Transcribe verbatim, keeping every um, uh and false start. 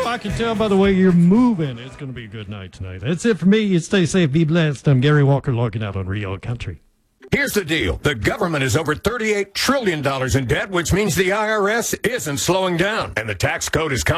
I can tell by the way you're moving. It's going to be a good night tonight. That's it for me. You stay safe, be blessed. I'm Gary Walker logging out on Real Country. Here's the deal. The government is over thirty-eight trillion dollars in debt, which means the I R S isn't slowing down. And the tax code is